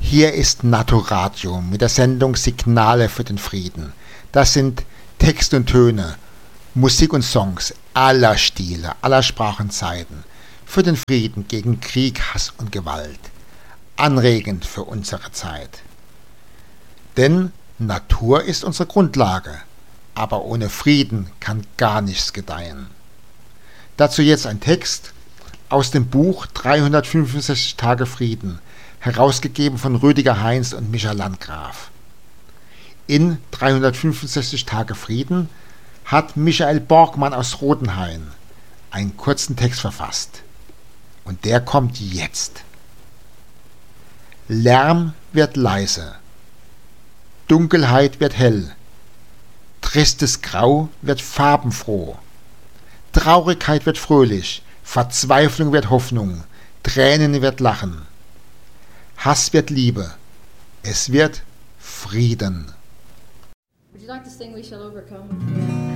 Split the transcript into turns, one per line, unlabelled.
Hier ist Naturadio mit der Sendung Signale für den Frieden. Das sind Text und Töne, Musik und Songs aller Stile, aller Sprachenzeiten für den Frieden gegen Krieg, Hass und Gewalt. Anregend für unsere Zeit. Denn Natur ist unsere Grundlage, aber ohne Frieden kann gar nichts gedeihen. Dazu jetzt ein Text aus dem Buch 365 Tage Frieden, herausgegeben von Rüdiger Heinz und Micha Landgraf. In 365 Tage Frieden hat Michael Borgmann aus Rodenhain einen kurzen Text verfasst. Und der kommt jetzt. Lärm wird leise, Dunkelheit wird hell, tristes Grau wird farbenfroh, Traurigkeit wird fröhlich, Verzweiflung wird Hoffnung, Tränen wird Lachen, Hass wird Liebe, es wird Frieden.
Would you like to sing We Shall Overcome?